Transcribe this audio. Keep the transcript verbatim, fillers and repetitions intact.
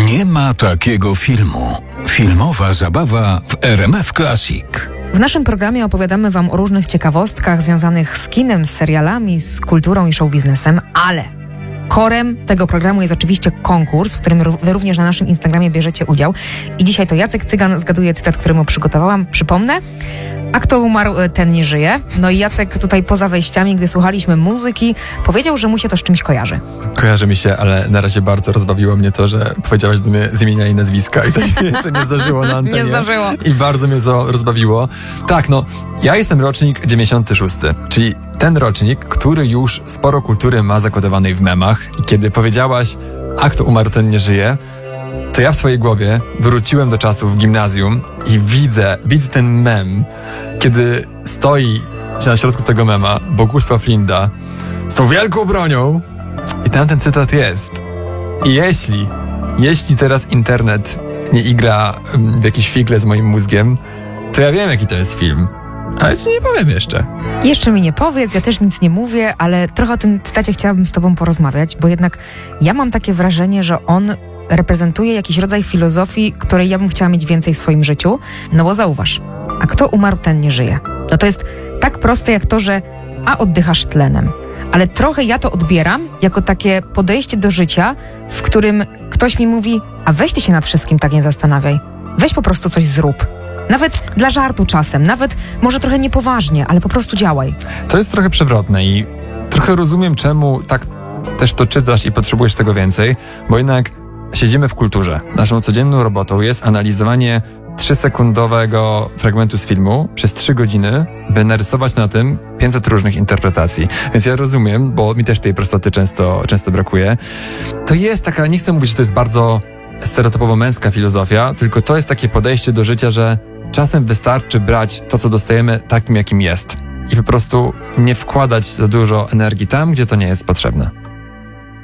Nie ma takiego filmu. Filmowa zabawa w R M F Classic. W naszym programie opowiadamy Wam o różnych ciekawostkach związanych z kinem, z serialami, z kulturą i showbiznesem, ale korem tego programu jest oczywiście konkurs, w którym Wy również na naszym Instagramie bierzecie udział. I dzisiaj to Jacek Cygan zgaduje cytat, który mu przygotowałam. Przypomnę, a kto umarł, ten nie żyje. No i Jacek tutaj poza wejściami, gdy słuchaliśmy muzyki, powiedział, że mu się to z czymś kojarzy. Kojarzy mi się, ale na razie bardzo rozbawiło mnie to, że powiedziałaś do mnie z imienia i nazwiska i to się jeszcze nie zdarzyło na antenie. Nie zdarzyło. I bardzo mnie to rozbawiło. Tak, no, ja jestem rocznik dziewięćdziesiąty szósty, czyli ten rocznik, który już sporo kultury ma zakodowanej w memach i kiedy powiedziałaś, a kto umarł, ten nie żyje, to ja w swojej głowie wróciłem do czasów w gimnazjum i widzę, widzę ten mem, kiedy stoi na środku tego mema Bogusław Linda z tą wielką bronią i tam ten cytat jest. I jeśli, jeśli teraz internet nie igra w jakieś figle z moim mózgiem, to ja wiem, jaki to jest film. Ale ci nie powiem jeszcze. Jeszcze mi nie powiedz, ja też nic nie mówię, ale trochę o tym cytacie chciałabym z Tobą porozmawiać, bo jednak ja mam takie wrażenie, że on reprezentuje jakiś rodzaj filozofii, której ja bym chciała mieć więcej w swoim życiu. No bo zauważ, a kto umarł, ten nie żyje. No to jest tak proste jak to, że a oddychasz tlenem. Ale trochę ja to odbieram jako takie podejście do życia, w którym ktoś mi mówi, a weź ty się nad wszystkim tak nie zastanawiaj. Weź po prostu coś zrób. Nawet dla żartu czasem, nawet może trochę niepoważnie, ale po prostu działaj. To jest trochę przewrotne i trochę rozumiem, czemu tak też to czytasz i potrzebujesz tego więcej, bo jednak siedzimy w kulturze. Naszą codzienną robotą jest analizowanie trzysekundowego fragmentu z filmu przez trzy godziny, by narysować na tym pięćset różnych interpretacji. Więc ja rozumiem, bo mi też tej prostoty często, często brakuje. To jest taka, nie chcę mówić, że to jest bardzo stereotypowo męska filozofia, tylko to jest takie podejście do życia, że czasem wystarczy brać to, co dostajemy takim, jakim jest. I po prostu nie wkładać za dużo energii tam, gdzie to nie jest potrzebne.